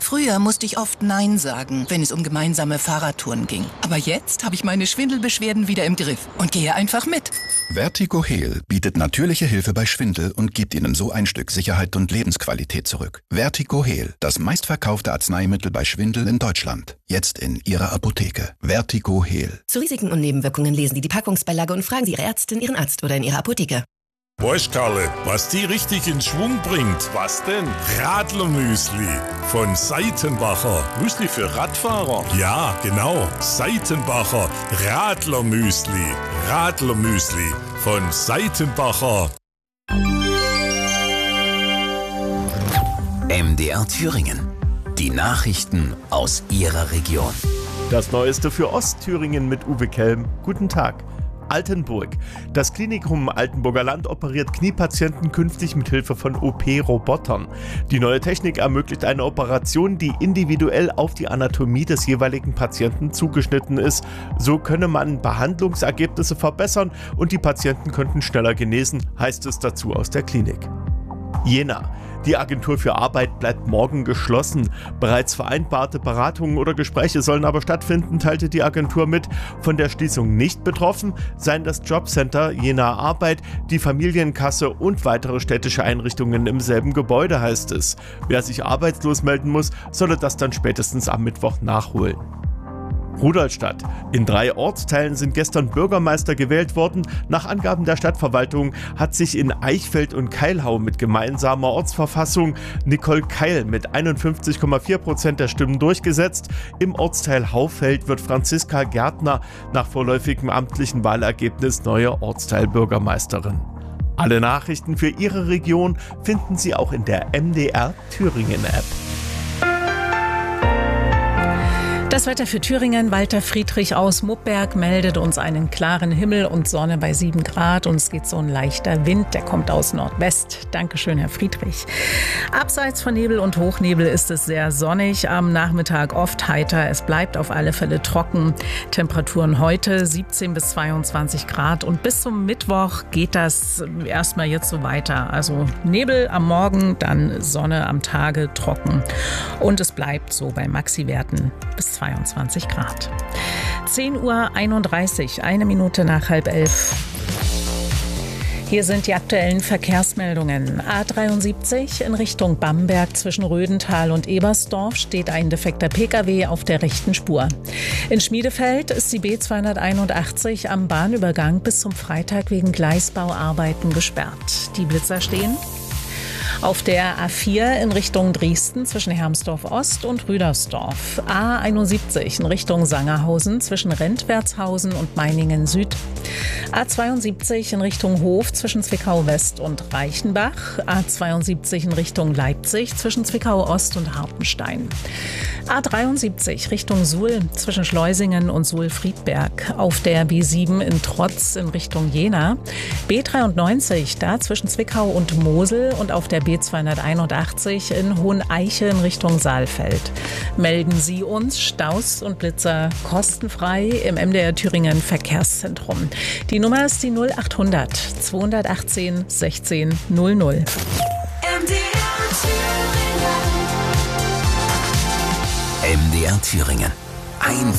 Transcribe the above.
Früher musste ich oft Nein sagen, wenn es um gemeinsame Fahrradtouren ging. Aber jetzt habe ich meine Schwindelbeschwerden wieder im Griff und gehe einfach mit. Vertigo Heal bietet natürliche Hilfe bei Schwindel und gibt Ihnen so ein Stück Sicherheit und Lebensqualität zurück. Vertigo Heal, das meistverkaufte Arzneimittel bei Schwindel in Deutschland. Jetzt in Ihrer Apotheke. Vertigo Heal. Zu Risiken und Nebenwirkungen lesen Sie die Packungsbeilage und fragen Sie Ihre Ärztin, Ihren Arzt oder in Ihrer Apotheke. Weißt Karle, was die richtig in Schwung bringt? Was denn? Radlermüsli von Seitenbacher. Müsli für Radfahrer? Ja, genau. Seitenbacher Radlermüsli. Radlermüsli von Seitenbacher. MDR Thüringen. Die Nachrichten aus Ihrer Region. Das Neueste für Ostthüringen mit Uwe Kelm. Guten Tag. Altenburg. Das Klinikum Altenburger Land operiert Kniepatienten künftig mit Hilfe von OP-Robotern. Die neue Technik ermöglicht eine Operation, die individuell auf die Anatomie des jeweiligen Patienten zugeschnitten ist. So könne man Behandlungsergebnisse verbessern und die Patienten könnten schneller genesen, heißt es dazu aus der Klinik. Jena. Die Agentur für Arbeit bleibt morgen geschlossen. Bereits vereinbarte Beratungen oder Gespräche sollen aber stattfinden, teilte die Agentur mit. Von der Schließung nicht betroffen seien das Jobcenter Jena Arbeit, die Familienkasse und weitere städtische Einrichtungen im selben Gebäude, heißt es. Wer sich arbeitslos melden muss, solle das dann spätestens am Mittwoch nachholen. Rudolstadt. In 3 Ortsteilen sind gestern Bürgermeister gewählt worden. Nach Angaben der Stadtverwaltung hat sich in Eichfeld und Keilhau mit gemeinsamer Ortsverfassung Nicole Keil mit 51,4% der Stimmen durchgesetzt. Im Ortsteil Haufeld wird Franziska Gärtner nach vorläufigem amtlichen Wahlergebnis neue Ortsteilbürgermeisterin. Alle Nachrichten für Ihre Region finden Sie auch in der MDR Thüringen App. Das Wetter für Thüringen. Walter Friedrich aus Muppberg meldet uns einen klaren Himmel und Sonne bei 7 Grad. Und es geht so ein leichter Wind, der kommt aus Nordwest. Dankeschön, Herr Friedrich. Abseits von Nebel und Hochnebel ist es sehr sonnig. Am Nachmittag oft heiter. Es bleibt auf alle Fälle trocken. Temperaturen heute 17 bis 22 Grad. Und bis zum Mittwoch geht das erstmal jetzt so weiter. Also Nebel am Morgen, dann Sonne am Tage, trocken. Und es bleibt so bei Maxi-Werten bis 22 Grad. 10:31 Uhr, 1 Minute nach 10:30. Hier sind die aktuellen Verkehrsmeldungen. A73 in Richtung Bamberg zwischen Rödental und Ebersdorf steht ein defekter Pkw auf der rechten Spur. In Schmiedefeld ist die B281 am Bahnübergang bis zum Freitag wegen Gleisbauarbeiten gesperrt. Die Blitzer stehen. Auf der A4 in Richtung Dresden zwischen Hermsdorf Ost und Rüdersdorf. A71 in Richtung Sangerhausen zwischen Rentwertshausen und Meiningen Süd. A72 in Richtung Hof zwischen Zwickau West und Reichenbach. A72 in Richtung Leipzig zwischen Zwickau Ost und Hartenstein. A73 Richtung Suhl zwischen Schleusingen und Suhl-Friedberg. Auf der B7 in Trotz in Richtung Jena. B93 da zwischen Zwickau und Mosel und auf der B281 in Hoheneiche in Richtung Saalfeld. Melden Sie uns Staus und Blitzer kostenfrei im MDR Thüringen Verkehrszentrum. Die Nummer ist die 0800 218 16 00. MDR Thüringen.